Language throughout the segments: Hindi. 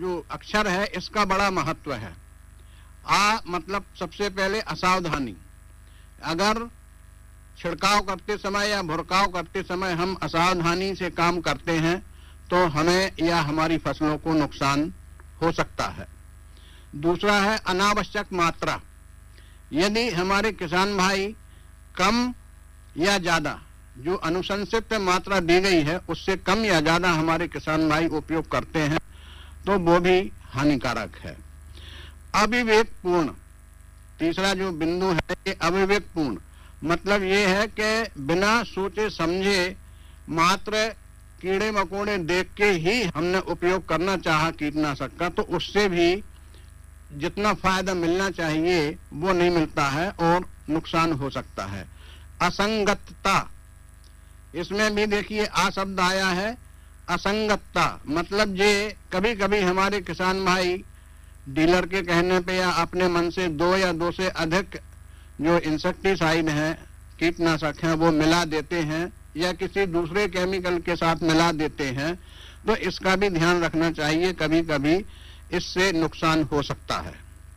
जो अक्षर है इसका बड़ा महत्व है। आ मतलब सबसे पहले असावधानी। अगर छिड़काव करते समय या भुरकाव करते समय हम असावधानी से काम करते हैं तो हमें या हमारी फसलों को नुकसान हो सकता है। दूसरा है अनावश्यक मात्रा। यदि हमारे किसान भाई कम या ज्यादा जो अनुशंसित मात्रा दी गई है उससे कम या ज्यादा हमारे किसान भाई उपयोग करते हैं तो वो भी हानिकारक है। अविवेकपूर्ण, तीसरा जो बिंदु है ये अविवेकपूर्ण, मतलब ये है कि बिना सोचे समझे मात्र कीड़े मकोड़े देख के ही हमने उपयोग करना चाहा कीटनाशक का, तो उससे भी जितना फायदा मिलना चाहिए वो नहीं मिलता है और नुकसान हो सकता है। असंगतता, इसमें भी देखिए आ शब्द आया है। असंगतता मतलब ये कभी कभी हमारे किसान भाई डीलर के कहने पे या अपने मन से दो या दो से अधिक जो इंसेक्टिसाइड हैं, कीटनाशक हैं, वो मिला देते हैं या किसी दूसरे केमिकल के साथ मिला देते हैं, तो इसका भी ध्यान रखना चाहिए। कभी कभी इससे नुकसान हो सकता है।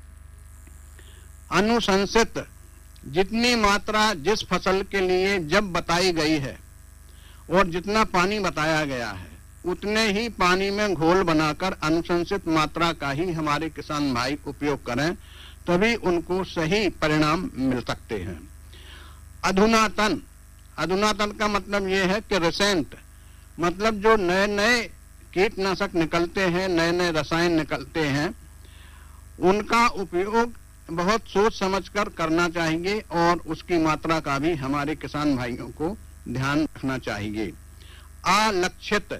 अनुशंसित, जितनी मात्रा जिस फसल के लिए जब बताई गई है और जितना पानी बताया गया है उतने ही पानी में घोल बनाकर अनुशंसित मात्रा का ही हमारे किसान भाई उपयोग करें, तभी उनको सही परिणाम मिल सकते हैं। अधुनातन, अधुनातन का मतलब यह है कि रिसेंट, मतलब जो नए नए कीटनाशक निकलते हैं, नए नए रसायन निकलते हैं, उनका उपयोग बहुत सोच समझकर करना चाहिए और उसकी मात्रा का भी हमारे किसान भाइयों को ध्यान रखना चाहिए। अलक्षित,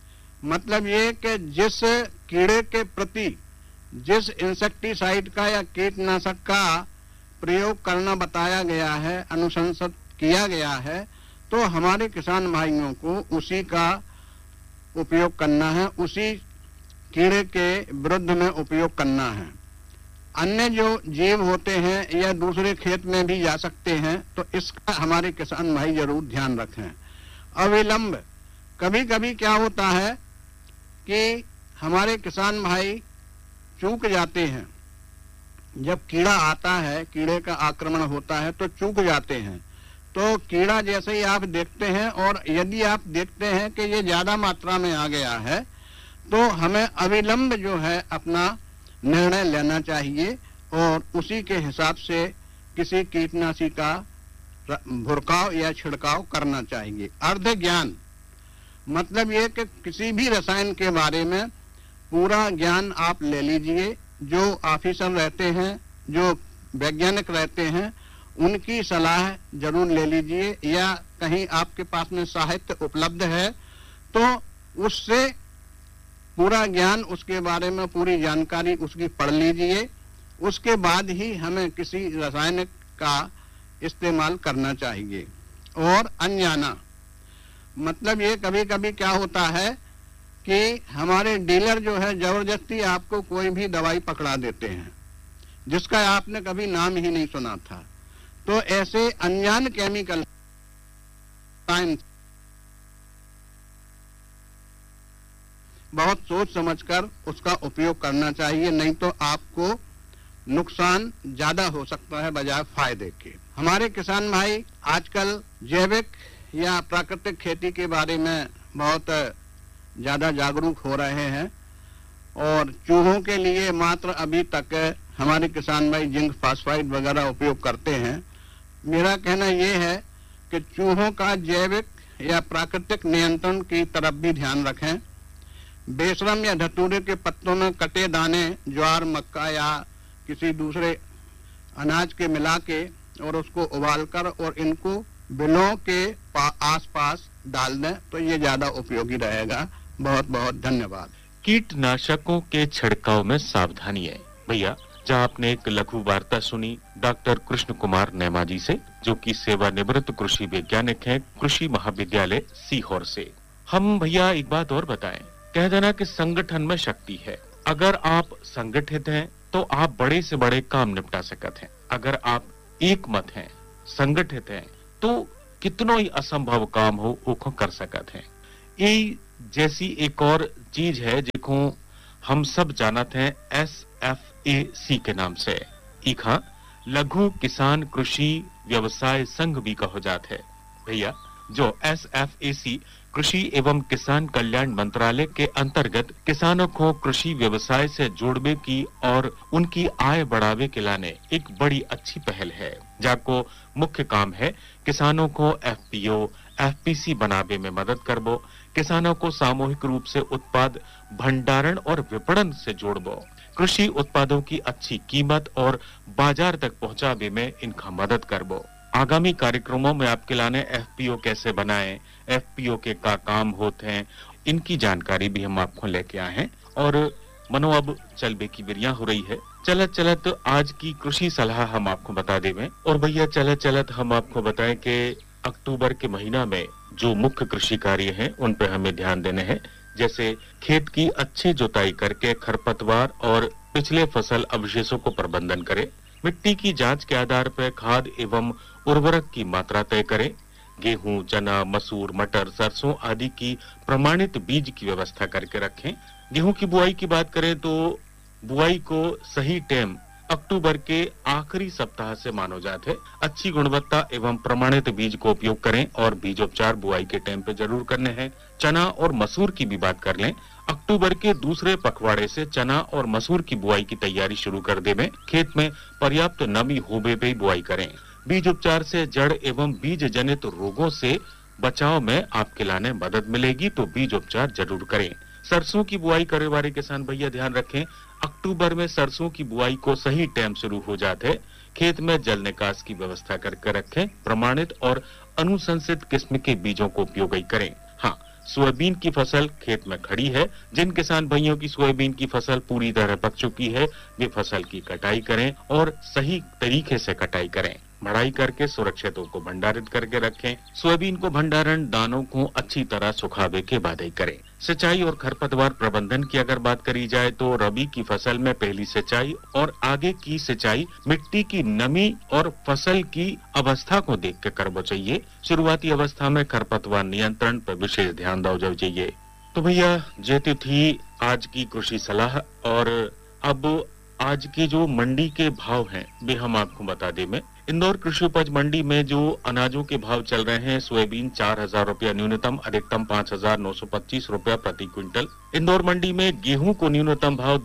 मतलब ये कि जिस कीड़े के प्रति जिस इंसेक्टिसाइड का या कीटनाशक का प्रयोग करना बताया गया है, अनुशंसित किया गया है, तो हमारे किसान भाइयों को उसी का उपयोग करना है, उसी कीड़े के विरुद्ध में उपयोग करना है। अन्य जो जीव होते हैं या दूसरे खेत में भी जा सकते हैं, तो इसका हमारे किसान भाई जरूर ध्यान रखें। अविलंब, कभी कभी क्या होता है कि हमारे किसान भाई चूक जाते हैं। जब कीड़ा आता है, कीड़े का आक्रमण होता है तो चूक जाते हैं। तो कीड़ा जैसे ही आप देखते हैं और यदि आप देखते हैं कि ये ज्यादा मात्रा में आ गया है, तो हमें अविलंब जो है अपना निर्णय लेना चाहिए और उसी के हिसाब से किसी कीटनाशी का भुरकाव या छिड़काव करना चाहिए। अर्ध ज्ञान, मतलब ये कि किसी भी रसायन के बारे में पूरा ज्ञान आप ले लीजिए। जो ऑफिसर रहते हैं, जो वैज्ञानिक रहते हैं, उनकी सलाह जरूर ले लीजिए, या कहीं आपके पास में साहित्य उपलब्ध है तो उससे पूरा ज्ञान, उसके बारे में पूरी जानकारी उसकी पढ़ लीजिए। उसके बाद ही हमें किसी रासायनिक का इस्तेमाल करना चाहिए। और अनजाना, मतलब ये कभी कभी क्या होता है कि हमारे डीलर जो है जबरदस्ती आपको कोई भी दवाई पकड़ा देते हैं जिसका आपने कभी नाम ही नहीं सुना था। तो ऐसे अनजान केमिकल साइंस बहुत सोच समझकर उसका उपयोग करना चाहिए, नहीं तो आपको नुकसान ज्यादा हो सकता है बजाय फायदे के। हमारे किसान भाई आजकल जैविक या प्राकृतिक खेती के बारे में बहुत ज्यादा जागरूक हो रहे हैं और चूहों के लिए मात्र अभी तक हमारे किसान भाई जिंक फास्फाइड वगैरह उपयोग करते हैं। मेरा कहना यह है कि चूहों का जैविक या प्राकृतिक नियंत्रण की तरफ भी ध्यान रखें। बेशरम या धतूरे के पत्तों में कटे दाने ज्वार, मक्का या किसी दूसरे अनाज के मिला के और उसको उबालकर और इनको बिलों के आसपास डाल दें तो ये ज्यादा उपयोगी रहेगा। बहुत बहुत धन्यवाद। कीटनाशकों के छिड़काव में सावधानी है। भैया, जहाँ आपने एक लघु वार्ता सुनी डॉक्टर कृष्ण कुमार नेमाजी से, जो कि सेवानिवृत्त कृषि वैज्ञानिक हैं, कृषि महाविद्यालय सीहोर से। हम भैया एक बात और बताएं, कह देना कि संगठन में शक्ति है। अगर आप संगठित हैं तो आप बड़े से बड़े काम निपटा सकते हैं। अगर आप एक मत हैं, संगठित हैं, तो कितनो ही असंभव काम हो वो कर सकते हैं। ये जैसी एक और चीज है जिको हम सब जानत हैं SFAC के नाम से। इखा लघु किसान कृषि व्यवसाय संघ भी कहो जात है। भैया जो SFAC कृषि एवं किसान कल्याण मंत्रालय के अंतर्गत किसानों को कृषि व्यवसाय से जोड़ने की और उनकी आय बढ़ावे के लाने एक बड़ी अच्छी पहल है, जाको मुख्य काम है किसानों को FPO, FPC बनावे में मदद करबो, किसानों को सामूहिक रूप से उत्पाद भंडारण और विपणन से जोड़बो, कृषि उत्पादों की अच्छी कीमत और बाजार तक पहुंचावे में इनका मदद करबो। आगामी कार्यक्रमों में आपके लाने FPO कैसे बनाएं, FPO के का काम होते हैं, इनकी जानकारी भी हम आपको लेके आए हैं। और मनो अब चलबे की बिरिया हो रही है, चलत चलत आज की कृषि सलाह हम आपको बता देवें। और भैया चलत चलत हम आपको बताएं कि अक्टूबर के महीना में जो मुख्य कृषि कार्य हैं उन पे हमें ध्यान देने हैं, जैसे खेत की अच्छी जुताई करके खरपतवार और पिछले फसल अवशेषों को प्रबंधन करें, मिट्टी की जांच के आधार पर खाद एवं उर्वरक की मात्रा तय करें, गेहूं, चना, मसूर, मटर, सरसों आदि की प्रमाणित बीज की व्यवस्था करके रखें। गेहूं की बुआई की बात करें तो बुआई को सही टाइम अक्टूबर के आखिरी सप्ताह से मानो जाते है। अच्छी गुणवत्ता एवं प्रमाणित बीज को उपयोग करें और बीजोपचार बुआई के टाइम पे जरूर करने हैं। चना और मसूर की भी बात कर लें, अक्टूबर के दूसरे पखवाड़े से चना और मसूर की बुआई की तैयारी शुरू कर देवें। खेत में पर्याप्त नमी होबे पे बुआई करें। बीज उपचार से जड़ एवं बीज जनित रोगों से बचाव में आपके लाने मदद मिलेगी, तो बीज उपचार जरूर करें। सरसों की बुआई करे वाले किसान भैया ध्यान रखें, अक्टूबर में सरसों की बुआई को सही टाइम शुरू हो जाते है। खेत में जल निकास की व्यवस्था करके रखें। प्रमाणित और अनुशंसित किस्म के बीजों को उपयोग करें। हाँ, सोयाबीन की फसल खेत में खड़ी है। जिन किसान भाइयों की सोयाबीन की फसल पूरी तरह पक चुकी है, वे फसल की कटाई करें और सही तरीके से कटाई करें। मड़ाई करके सुरक्षित को भंडारित करके रखें। सोयाबीन को भंडारण दानों को अच्छी तरह सुखावे के बाद ही करें। सिंचाई और खरपतवार प्रबंधन की अगर बात करी जाए तो रबी की फसल में पहली सिंचाई और आगे की सिंचाई मिट्टी की नमी और फसल की अवस्था को देख के करना चाहिए। शुरुआती अवस्था में खरपतवार नियंत्रण पर विशेष ध्यान देना चाहिए। तो भैया जेती थी आज की कृषि सलाह। और अब आज के जो मंडी के भाव हैं वे हम आपको बता दें। में इंदौर कृषि उपज मंडी में जो अनाजों के भाव चल रहे हैं, सोयाबीन 4,000 रुपया न्यूनतम, अधिकतम 5,925 रुपया प्रति क्विंटल। इंदौर मंडी में गेहूं को न्यूनतम भाव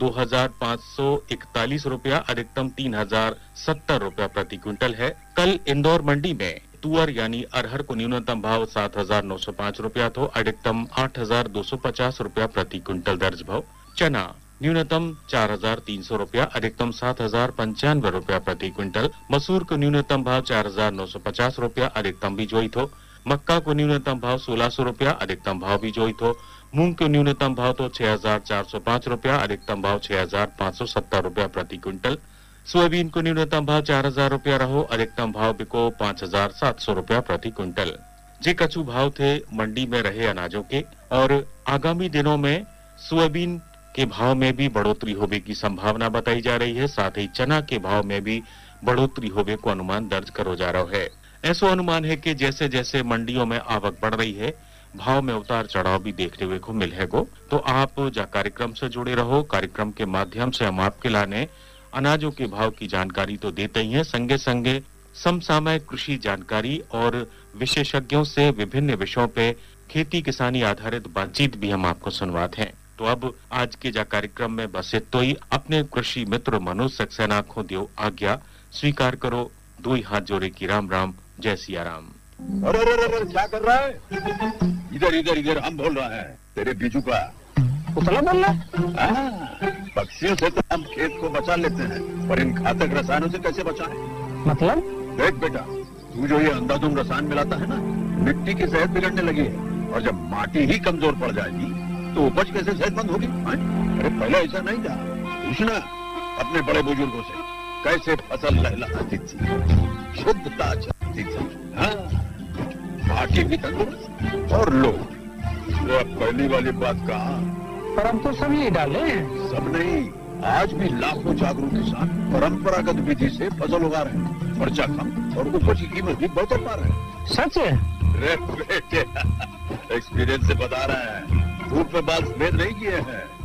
2,541 रुपया, अधिकतम 3,070 रुपया प्रति क्विंटल है। कल इंदौर मंडी में तुअर यानी अरहर को न्यूनतम भाव 7,905 रुपया तो अधिकतम 8,250 रुपया प्रति क्विंटल दर्ज भाव। चना न्यूनतम 4,300 रुपया, अधिकतम 7,095 रुपया प्रति क्विंटल। मसूर को न्यूनतम भाव 4,950 रुपया, अधिकतम भी जोई थो। मक्का को न्यूनतम भाव 1,600 रुपया, अधिकतम भाव भी जोई थो। मूंग को न्यूनतम भाव तो 6,405 रुपया, अधिकतम भाव 6,570 रुपया प्रति क्विंटल। सोयाबीन को न्यूनतम भाव 4,000 रुपया रहो, अधिकतम भाव बिको 5,700 रुपया प्रति क्विंटल। जे कछु भाव थे मंडी में रहे अनाजों के। और आगामी दिनों में सोयाबीन के भाव में भी बढ़ोतरी होने की संभावना बताई जा रही है। साथ ही चना के भाव में भी बढ़ोतरी होने को अनुमान दर्ज करो जा रहा है। ऐसा अनुमान है कि जैसे जैसे मंडियों में आवक बढ़ रही है, भाव में उतार चढ़ाव भी देखने हुए को मिल है गो। तो आप जा कार्यक्रम से जुड़े रहो। कार्यक्रम के माध्यम से हम आपके लाने अनाजों के भाव की जानकारी तो देते ही हैं, संगे संगे समसामयिक कृषि जानकारी और विशेषज्ञों से विभिन्न विषयों पे खेती किसानी आधारित बातचीत भी हम आपको सुनवाते हैं। तो अब आज के जा कार्यक्रम में बस इतो ही। अपने कृषि मित्र मनोज सक्सेना को दियो आज्ञा, स्वीकार करो दो ही हाथ जोड़े की राम राम, जय सिया राम। अरे क्या कर रहा है? इधर इधर इधर हम बोल रहा है तेरे बीजू का उतला बोल रहा। पक्षियों से तो हम खेत को बचा लेते हैं, पर इन घातक रसायनों से कैसे बचाएं? मतलब? देख बेटा, तू जो ये अंधाधुंध रसायन मिलाता है ना, मिट्टी की सेहत बिगड़ने लगी है। और जब माटी ही कमजोर पड़ जाएगी तो उपज कैसे सेहतमंद होगी? अरे पहले ऐसा नहीं था। पूछना अपने बड़े बुजुर्गों से, कैसे फसल लहलहाती थी, शुद्धता छलती थी। हाँ, माटी भी तंदुरुस्त और लोग। तो अब पहली वाली बात कहाँ? पर हम तो सब यही डाले हैं। सब नहीं, आज भी लाखों जागरूक किसान परंपरागत विधि से फसल उगा रहे हैं। खर्चा कम और उपज की कीमत भी बेहतर पा रहे हैं। सच है? अरे बेटे, एक्सपीरियंस से बता रहा है, धूप में बाल सफेद नहीं किए हैं।